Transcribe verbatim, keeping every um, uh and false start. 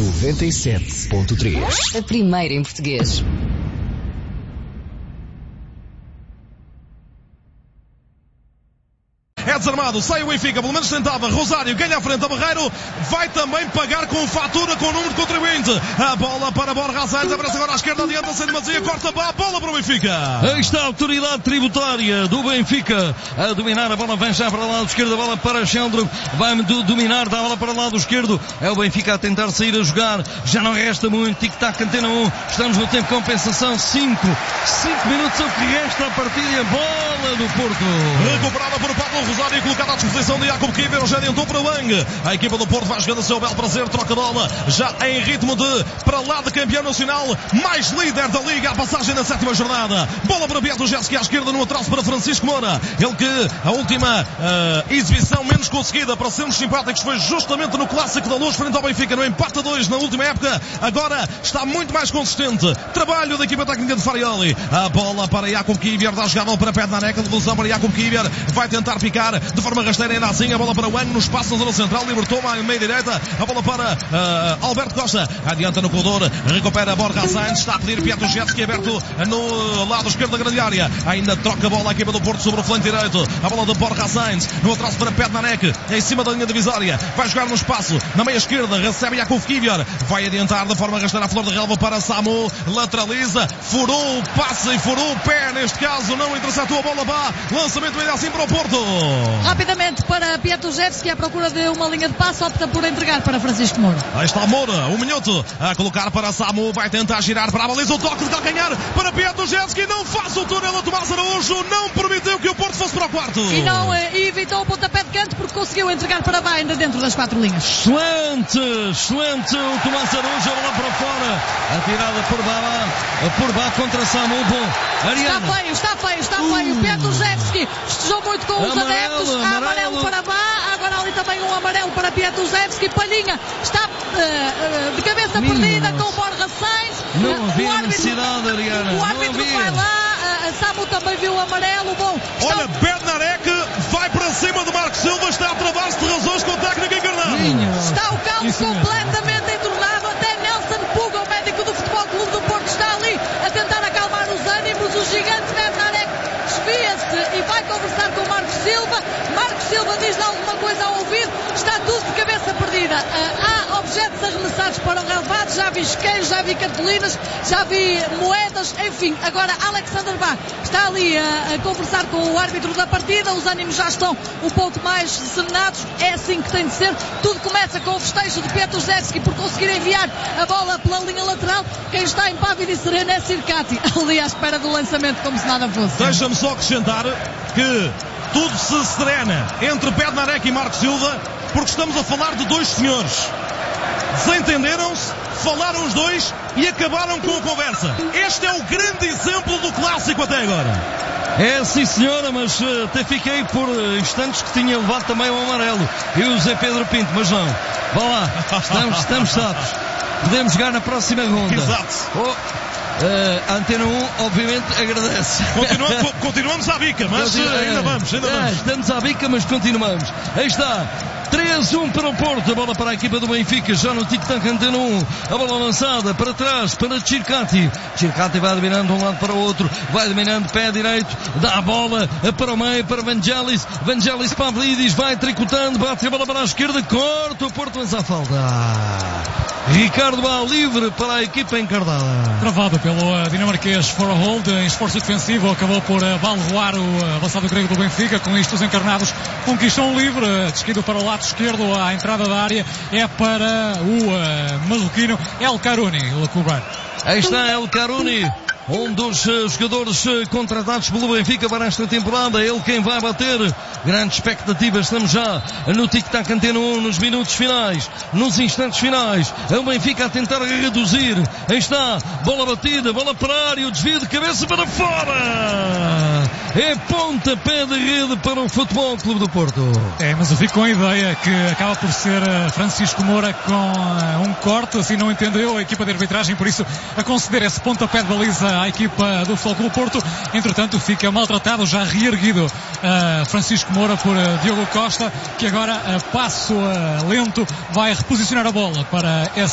noventa e sete ponto três. A primeira em português. É desarmado, sai o Benfica, pelo menos tentava. Rosário ganha a frente a Barreiro, vai também pagar com fatura com o número de contribuinte. A bola para Borja Sáenz, aparece agora à esquerda, adianta, sem demasia, corta a bola para o Benfica. Aí está a autoridade tributária do Benfica a dominar a bola, vem já para o lado esquerdo, a bola para Xandro, vai dominar, dá a bola para o lado esquerdo. É o Benfica a tentar sair a jogar, já não resta muito, tic-tac, antena um, estamos no tempo de compensação, cinco minutos é o que resta a partida e a bola do Porto. Recuperada por Pablo Rosário, colocada à disposição de Jacob Kiwior, já adiantou para Lang. A equipa do Porto vai jogando a seu belo prazer, troca bola, já em ritmo de para lá de campeão nacional, mais líder da Liga, a passagem na sétima jornada. Bola para Beto Jeski à esquerda, no atraso para Francisco Moura. Ele que a última uh, exibição menos conseguida, para sermos simpáticos, foi justamente no Clássico da Luz, frente ao Benfica, no empate a dois na última época. Agora está muito mais consistente. Trabalho da equipa técnica de Farioli. A bola para Jacob Kiwior, dá jogada para Pednanek, a devolução para Jacob Kiwior, vai tentar picar de forma rasteira em Nazinha, a bola para Wang no espaço na zona central, libertou a meia direita, a bola para uh, Alberto Costa, adianta no corredor, recupera Borja Sáenz, está a pedir Pietro Jetski aberto no lado esquerdo da grande área, ainda troca a bola a equipa do Porto sobre o flanco direito, a bola de Borja Sáenz, no atraso para Pednanek, em cima da linha divisória, vai jogar no espaço, na meia esquerda, recebe Jacob Kiwior, vai adiantar de forma rasteira a flor de relva para Samu, lateraliza, furou o passe e furou o pé, neste caso não interceptou a bola, vá, lançamento ainda assim para o Porto. Rapidamente para Pietruszewski à procura de uma linha de passo, opta por entregar para Francisco Moura. Aí está Moura, um minuto a colocar para Samu, vai tentar girar para a baliza, o toque de calcanhar para Pietruszewski, não faz o túnel a Tomás Araújo, não permitiu que o Porto fosse para o quarto. E não eh, evitou o pontapé de canto porque conseguiu entregar para Bá ainda dentro das quatro linhas. Excelente, excelente o Tomás Araújo, a bola para fora, atirada por Bá, por Bá contra Samu. Bom, Ariana. Está feio, está feio, está feio. Uh. Pietruszewski estejou muito com os amarelo, adeptos. Há amarelo. amarelo para Bá, agora ali também um amarelo para Pietruszewski. Palhinha está uh, uh, de cabeça Minhas. perdida com o Borja Sáenz. Não havia o árbitro, necessidade, Ariana. O árbitro vai lá, uh, Samu também viu o amarelo. Bom, está... Olha, Bednarek vai para cima de Marcos Silva, está a travar-se de razões com o técnico encarnado. Está o caos completamente entornado. Até Nelson Puga, o médico do Futebol Clube do Porto, está ali a tentar acalmar os ânimos. O gigante Bednarek desvia-se e vai conversar com o Marcos Silva. Marcos Silva diz-lhe alguma coisa ao ouvido. Está tudo de cabeça perdida. Uh, há objetos arremessados para o relvado. Já vi isqueiros, já vi cartolinas, já vi moedas, enfim. Agora Alexander Bá está ali a, a conversar com o árbitro da partida. Os ânimos já estão um pouco mais serenados. É assim que tem de ser. Tudo começa com o festejo de Pietruszewski por conseguir enviar a bola pela linha lateral. Quem está impávido e sereno é Circati, ali à espera do lançamento como se nada fosse. Deixa-me só acrescentar que tudo se serena entre Bednarek e Marcos Silva, porque estamos a falar de dois senhores. Desentenderam-se, falaram os dois e acabaram com a conversa. Este é o grande exemplo do clássico até agora. É sim senhora, mas uh, até fiquei por uh, instantes que tinha levado também o amarelo. E o Zé Pedro Pinto, mas não. Vá lá, estamos, estamos salvos. Podemos jogar na próxima ronda. Exato. Oh. Uh, a Antena um, obviamente, agradece. Continuamos, continuamos à bica, mas Continu- ainda vamos, ainda vamos. É, estamos à bica, mas continuamos. Aí está. três a um para o Porto, a bola para a equipa do Benfica, já no tic-tac Antena um, a bola lançada para trás, para Circati. Circati vai dominando de um lado para o outro, vai dominando pé direito, dá a bola para o meio, para Vangelis, Vangelis Pavlidis, vai tricotando, bate a bola para a esquerda, corta o Porto, mas há falta. Ricardo Bá livre para a equipa encardada. Travado pelo uh, dinamarquês Forhold, em esforço defensivo, acabou por uh, balroar o uh, avançado grego do Benfica. Com isto os encarnados conquistam um livre, uh, desquido para o lado esquerdo, à entrada da área, é para o uh, marroquino El Karouni, o cobrar. Aí está El Karouni, um dos uh, jogadores uh, contratados pelo Benfica para esta temporada, ele quem vai bater. Grande expectativa, estamos já no tic-tac Antena um, nos minutos finais, nos instantes finais. É o Benfica a tentar reduzir. Aí está, bola batida, bola para a área, o desvio de cabeça para fora. É pontapé de rede para o Futebol Clube do Porto. É, mas eu fico com a ideia que acaba por ser Francisco Moura com uh, um corte, assim não entendeu a equipa de arbitragem, por isso a conceder esse pontapé de baliza à equipa do Futebol Clube do Porto. Entretanto fica maltratado, já reerguido uh, Francisco Moura por uh, Diogo Costa, que agora a uh, passo uh, lento vai reposicionar a bola para esse